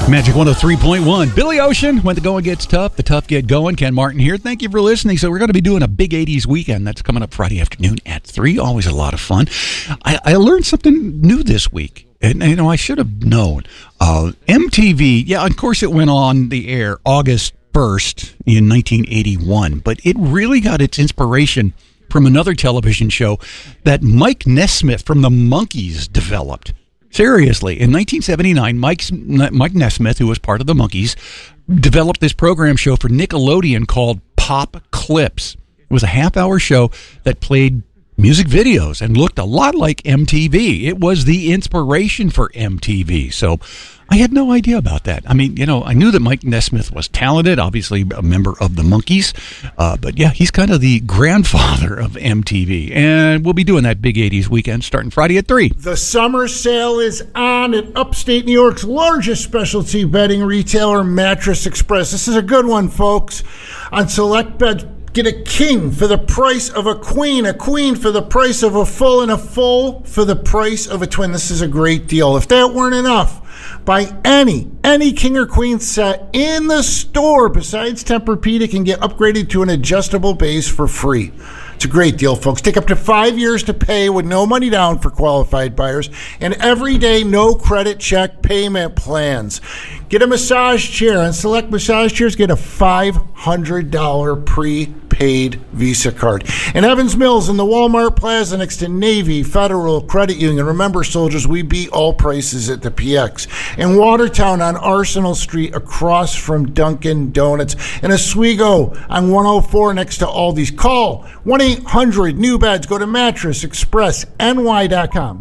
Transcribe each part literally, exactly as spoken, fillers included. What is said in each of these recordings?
Magic one oh three point one. Billy Ocean, when the going gets tough, the tough get going. Ken Martin here. Thank you for listening. So we're going to be doing a big eighties weekend. That's coming up Friday afternoon at three. Always a lot of fun. I, I learned something new this week. And, you know, I should have known. Uh, M T V, yeah, of course it went on the air August first in nineteen eighty-one. But it really got its inspiration from another television show that Mike Nesmith from the Monkees developed. Seriously, in nineteen seventy-nine, Mike's, Mike Nesmith, who was part of the Monkees, developed this program show for Nickelodeon called Pop Clips. It was a half-hour show that played music videos and looked a lot like M T V. It was the inspiration for M T V. So I had no idea about that. I mean, you know, I knew that Mike Nesmith was talented, obviously a member of the Monkees. Uh, but yeah, he's kind of the grandfather of M T V. And we'll be doing that big eighties weekend starting Friday at three. The summer sale is on at upstate New York's largest specialty bedding retailer, Mattress Express. This is a good one, folks. On select beds, get a king for the price of a queen, a queen for the price of a full, and a full for the price of a twin. This is a great deal. If that weren't enough, buy any, any king or queen set in the store besides Tempur-Pedic and get upgraded to an adjustable base for free. It's a great deal, folks. Take up to five years to pay with no money down for qualified buyers and everyday no credit check payment plans. Get a massage chair. On select massage chairs, get a five hundred dollars prepaid Visa card. In Evans Mills in the Walmart Plaza next to Navy Federal Credit Union. Remember, soldiers, we beat all prices at the P X. In Watertown on Arsenal Street across from Dunkin' Donuts. In Oswego on one oh four next to Aldi's. Call one eight hundred new beds. Go to mattress express N Y dot com.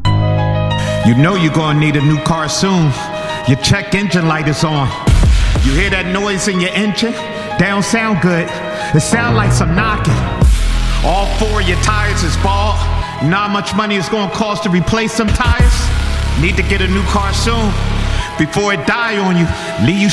You know you're going to need a new car soon. Your check engine light is on. You hear that noise in your engine? They don't sound good. It sounds like some knocking. All four of your tires is bald. You know how much money it's going to cost to replace some tires? Need to get a new car soon before it die on you. Leave you